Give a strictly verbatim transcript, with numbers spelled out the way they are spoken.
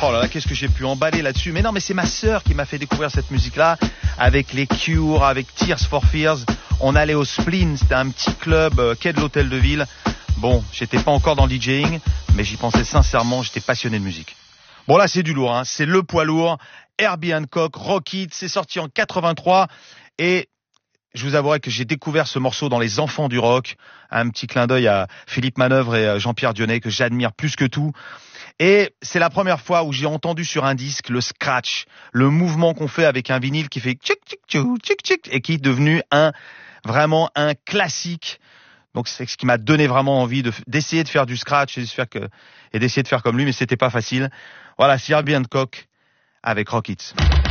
Oh là là, qu'est-ce que j'ai pu emballer là-dessus. Mais non, mais c'est ma sœur qui m'a fait découvrir cette musique-là, avec les Cure, avec Tears for Fears. On allait au Spleen, c'était un petit club euh, quai de l'hôtel de ville. Bon, j'étais pas encore dans le DJing, mais j'y pensais sincèrement, j'étais passionné de musique. Bon là, c'est du lourd, hein. C'est le poids lourd. Herbie Hancock, Rock It, c'est sorti en quatre-vingt-trois et je vous avouerai que j'ai découvert ce morceau dans Les Enfants du Rock. Un petit clin d'œil à Philippe Manœuvre et Jean-Pierre Dionnet que j'admire plus que tout. Et c'est la première fois où j'ai entendu sur un disque le scratch, le mouvement qu'on fait avec un vinyle qui fait tchic tchic tchic tchic tchic et qui est devenu un vraiment un classique. Donc c'est ce qui m'a donné vraiment envie de d'essayer de faire du scratch et, de faire que, et d'essayer de faire comme lui, mais c'était pas facile. Voilà, c'est Herbie Hancock avec Rock It.